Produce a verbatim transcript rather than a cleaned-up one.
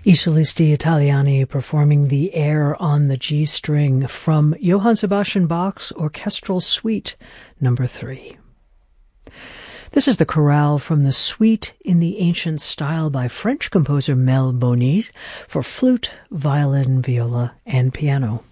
I Solisti Italiani performing the air on the G string from Johann Sebastian Bach's Orchestral Suite number three. This is the chorale from the Suite in the Ancient Style by French composer Mel Bonis for flute, violin, viola, and piano.